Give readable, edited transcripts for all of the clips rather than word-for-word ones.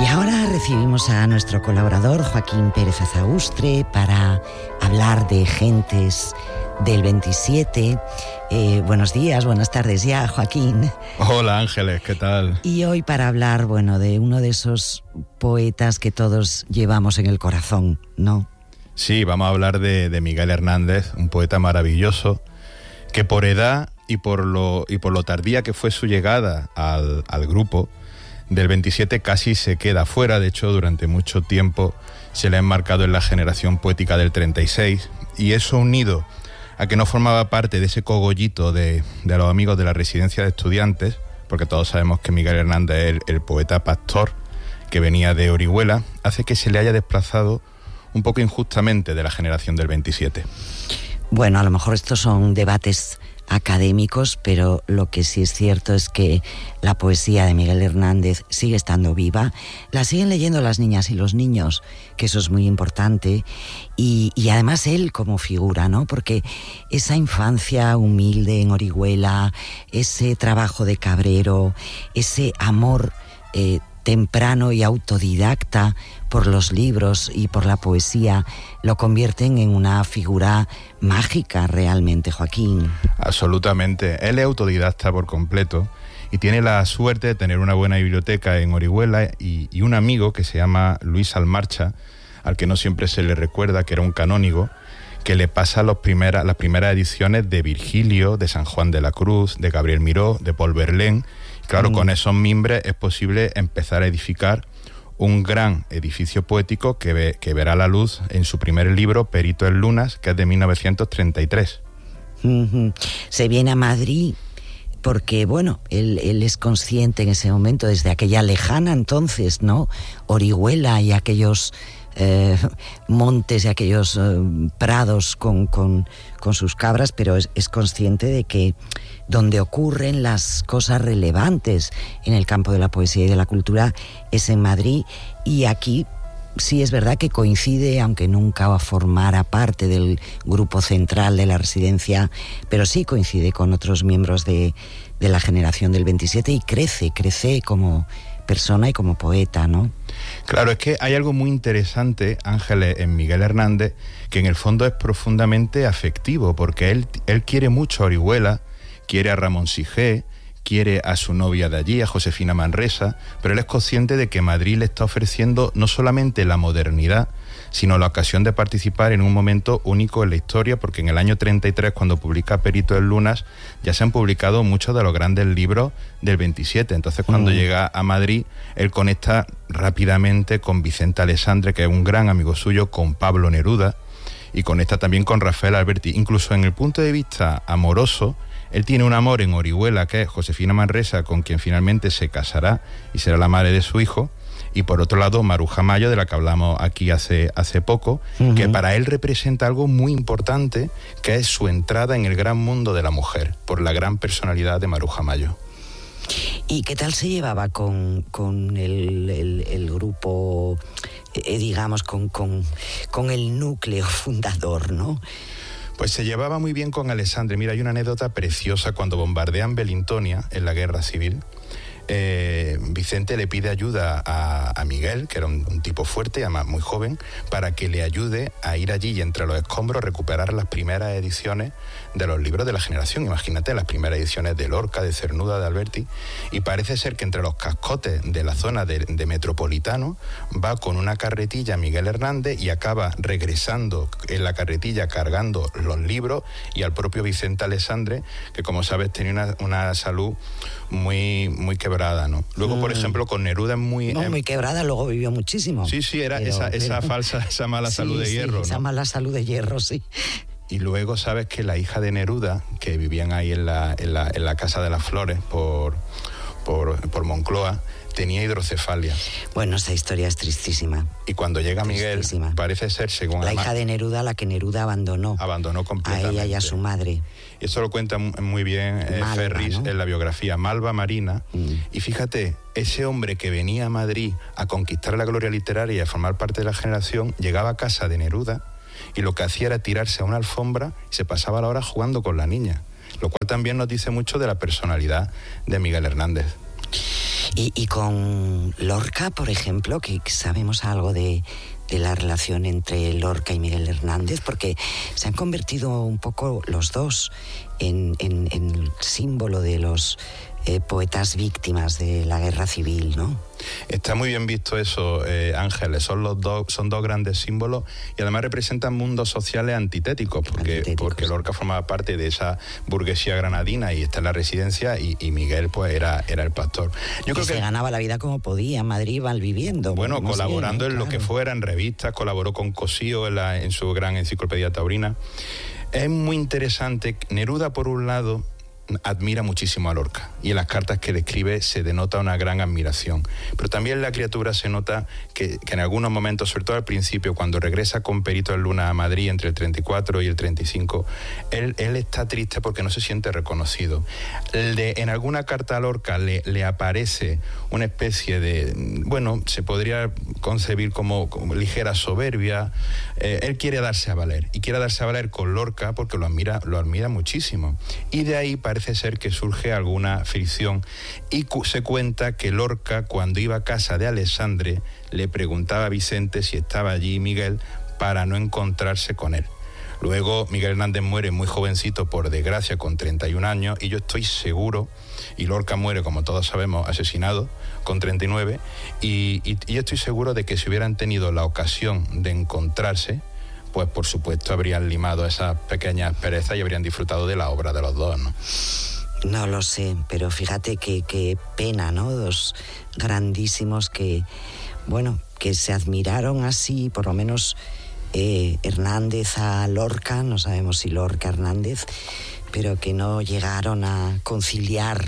Y ahora recibimos a nuestro colaborador Joaquín Pérez Azaustre para hablar de Gentes del 27. Buenos días, buenas tardes ya, Joaquín. Hola Ángeles, ¿qué tal? Y hoy para hablar, de uno de esos poetas que todos llevamos en el corazón, ¿no? Sí, vamos a hablar de Miguel Hernández, un poeta maravilloso que por edad y por lo tardía que fue su llegada al grupo del 27 casi se queda fuera. De hecho, durante mucho tiempo se le ha enmarcado en la generación poética del 36, y eso unido a que no formaba parte de ese cogollito de los amigos de la residencia de estudiantes, porque todos sabemos que Miguel Hernández es el poeta pastor que venía de Orihuela, hace que se le haya desplazado un poco injustamente de la generación del 27. Bueno, a lo mejor estos son debates académicos, pero lo que sí es cierto es que la poesía de Miguel Hernández sigue estando viva, la siguen leyendo las niñas y los niños, que eso es muy importante, y además él como figura, ¿no? Porque esa infancia humilde en Orihuela, ese trabajo de cabrero, ese amor temprano y autodidacta por los libros y por la poesía, lo convierten en una figura mágica realmente, Joaquín. Absolutamente. Él es autodidacta por completo y tiene la suerte de tener una buena biblioteca en Orihuela y un amigo que se llama Luis Almarcha, al que no siempre se le recuerda, que era un canónigo, que le pasa las primeras ediciones de Virgilio, de San Juan de la Cruz, de Gabriel Miró, de Paul Verlaine. Claro, con esos mimbres es posible empezar a edificar un gran edificio poético que verá la luz en su primer libro, Perito en Lunas, que es de 1933. Se viene a Madrid porque, él es consciente en ese momento, desde aquella lejana entonces, ¿no? Orihuela y aquellos montes y aquellos prados con sus cabras, pero es consciente de que donde ocurren las cosas relevantes en el campo de la poesía y de la cultura es en Madrid, y aquí sí es verdad que coincide, aunque nunca formara parte del grupo central de la residencia, pero sí coincide con otros miembros de la generación del 27 y crece como persona y como poeta, ¿no? Claro, es que hay algo muy interesante, Ángeles, en Miguel Hernández, que en el fondo es profundamente afectivo, porque él quiere mucho a Orihuela, quiere a Ramón Sigé, quiere a su novia de allí, a Josefina Manresa, pero él es consciente de que Madrid le está ofreciendo no solamente la modernidad, sino la ocasión de participar en un momento único en la historia, porque en el año 33, cuando publica Perito en Lunas, ya se han publicado muchos de los grandes libros del 27. Entonces, cuando llega a Madrid, él conecta rápidamente con Vicente Alessandre, que es un gran amigo suyo, con Pablo Neruda, y conecta también con Rafael Alberti. Incluso en el punto de vista amoroso, él tiene un amor en Orihuela, que es Josefina Manresa, con quien finalmente se casará y será la madre de su hijo. Y por otro lado, Maruja Mayo, de la que hablamos aquí hace poco, que para él representa algo muy importante, que es su entrada en el gran mundo de la mujer, por la gran personalidad de Maruja Mayo. ¿Y qué tal se llevaba con el grupo, digamos, con el núcleo fundador, ¿no? Pues se llevaba muy bien con Alessandre. Mira, hay una anécdota preciosa. Cuando bombardean Belintonia en la Guerra Civil, Vicente le pide ayuda a Miguel, que era un tipo fuerte y además muy joven, para que le ayude a ir allí y entre los escombros recuperar las primeras ediciones de los libros de la generación. Imagínate, las primeras ediciones de Lorca, de Cernuda, de Alberti, y parece ser que entre los cascotes de la zona de Metropolitano va con una carretilla Miguel Hernández y acaba regresando en la carretilla cargando los libros, y al propio Vicente Alessandre, que como sabes tenía una salud muy, muy quebrada, ¿no? Luego, por ejemplo, con Neruda es muy... muy quebrada, luego vivió muchísimo. Sí, era esa mala salud de hierro, ¿no? Esa mala salud de hierro, sí. Y luego sabes que la hija de Neruda, que vivían ahí en la Casa de las Flores por Moncloa, tenía hidrocefalia. Bueno, esa historia es tristísima. Y cuando llega Miguel, parece ser, según... La hija de Neruda, la que Neruda abandonó. Abandonó completamente. A ella y a su madre. Y eso lo cuenta muy bien Malva, Ferris, ¿no? En la biografía Malva Marina. Y fíjate, ese hombre que venía a Madrid a conquistar la gloria literaria y a formar parte de la generación, llegaba a casa de Neruda y lo que hacía era tirarse a una alfombra y se pasaba la hora jugando con la niña. Lo cual también nos dice mucho de la personalidad de Miguel Hernández. Y con Lorca, por ejemplo, que sabemos algo de la relación entre Lorca y Miguel Hernández, porque se han convertido un poco los dos en el símbolo de los poetas víctimas de la guerra civil, ¿no? Está muy bien visto eso, Ángeles. Son dos grandes símbolos y además representan mundos sociales antitéticos, porque Lorca formaba parte de esa burguesía granadina y está en la residencia, y Miguel pues era el pastor. Yo creo que se ganaba la vida como podía en Madrid, viviendo. Bueno, colaborando en lo que fuera, en revistas, colaboró con Cosío en su gran enciclopedia taurina. Es muy interesante. Neruda, por un lado, admira muchísimo a Lorca y en las cartas que le escribe se denota una gran admiración, pero también la criatura se nota que en algunos momentos, sobre todo al principio, cuando regresa con Perito en Luna a Madrid entre el 34 y el 35, él está triste porque no se siente reconocido. En alguna carta a Lorca le aparece una especie de, bueno, se podría concebir como ligera soberbia. Él quiere darse a valer, y quiere darse a valer con Lorca porque lo admira muchísimo, y de ahí parece ser que surge alguna fricción, y se cuenta que Lorca, cuando iba a casa de Alexandre, le preguntaba a Vicente si estaba allí Miguel para no encontrarse con él. Luego Miguel Hernández muere muy jovencito, por desgracia, con 31 años, y yo estoy seguro, y Lorca muere, como todos sabemos, asesinado con 39, y yo estoy seguro de que si hubieran tenido la ocasión de encontrarse, pues por supuesto habrían limado esas pequeñas perezas y habrían disfrutado de la obra de los dos, ¿no? No lo sé, pero fíjate qué pena, ¿no? Dos grandísimos que se admiraron así, por lo menos Hernández a Lorca, no sabemos si Lorca Hernández, pero que no llegaron a conciliar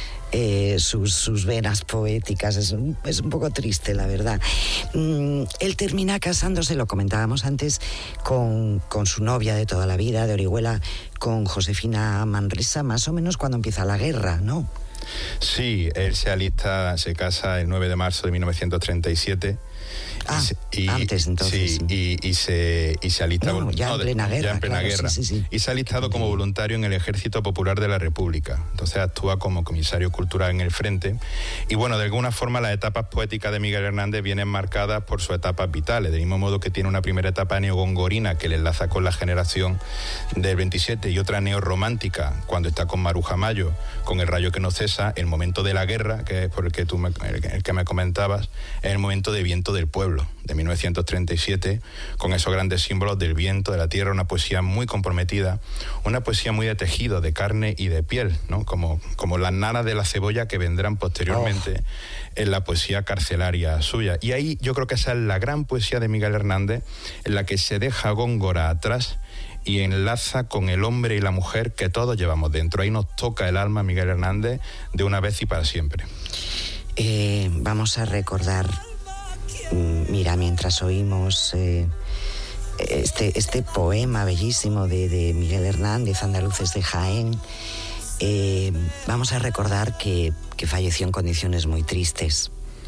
sus venas poéticas. Es un poco triste, la verdad. Él termina casándose, lo comentábamos antes, con su novia de toda la vida, de Orihuela, con Josefina Manresa, más o menos cuando empieza la guerra, ¿no? Sí, él se casa el 9 de marzo de 1937. Antes entonces. Sí, y se alista. En plena guerra. Sí. Y se ha alistado como voluntario en el Ejército Popular de la República. Entonces actúa como comisario cultural en el frente. Y bueno, de alguna forma las etapas poéticas de Miguel Hernández vienen marcadas por sus etapas vitales. Del mismo modo que tiene una primera etapa neogongorina que le enlaza con la generación del 27 y otra neorromántica cuando está con Maruja Mayo, con El rayo que no cesa. El momento de la guerra, que es por el que me comentabas, es el momento de Viento del Pueblo, de 1937, con esos grandes símbolos del viento, de la tierra, una poesía muy comprometida, una poesía muy de tejido, de carne y de piel, ¿no? Como las nanas de la cebolla que vendrán posteriormente en la poesía carcelaria suya. Y ahí yo creo que esa es la gran poesía de Miguel Hernández, en la que se deja Góngora atrás y enlaza con el hombre y la mujer que todos llevamos dentro. Ahí nos toca el alma Miguel Hernández de una vez y para siempre. Vamos a recordar, mira, mientras oímos este poema bellísimo de Miguel Hernández, Andaluces de Jaén, vamos a recordar que falleció en condiciones muy tristes,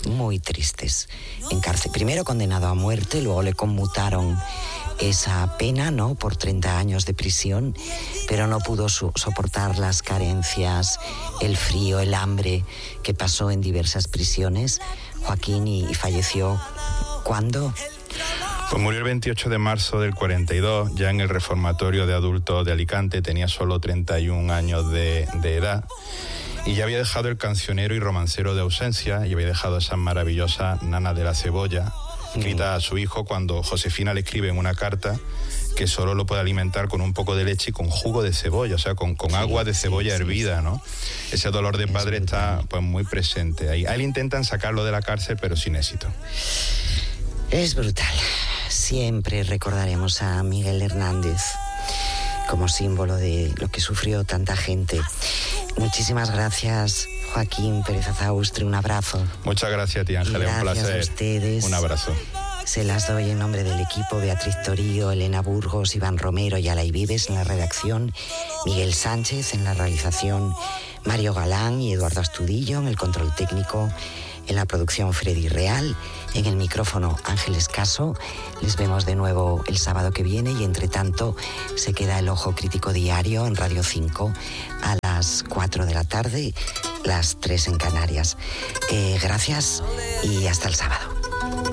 en cárcel. Primero condenado a muerte, luego le conmutaron esa pena, ¿no?, por 30 años de prisión, pero no pudo soportar las carencias, el frío, el hambre que pasó en diversas prisiones, Joaquín, y falleció. ¿Cuándo? Pues murió el 28 de marzo del 42, ya en el reformatorio de adultos de Alicante. Tenía solo 31 años de edad. Y ya había dejado el cancionero y romancero de ausencia, y había dejado esas maravillosas nanas de la cebolla, escrita a su hijo cuando Josefina le escribe en una carta que solo lo puede alimentar con un poco de leche y con jugo de cebolla, o sea, con agua de cebolla hervida, ¿no? Ese dolor de padre está pues muy presente ahí. A él intentan sacarlo de la cárcel, pero sin éxito. Es brutal. Siempre recordaremos a Miguel Hernández como símbolo de lo que sufrió tanta gente. Muchísimas gracias, Joaquín Pérez Azaustre, un abrazo. Muchas gracias a ti, Ángeles, un placer. A ustedes. Un abrazo. Se las doy en nombre del equipo: Beatriz Torío, Elena Burgos, Iván Romero y Alay Vives en la redacción, Miguel Sánchez en la realización, Mario Galán y Eduardo Astudillo en el control técnico, en la producción Freddy Real, en el micrófono Ángeles Caso. Les vemos de nuevo el sábado que viene y entre tanto se queda el Ojo Crítico Diario en Radio 5 a las 4 de la tarde las 3 en Canarias. Gracias y hasta el sábado.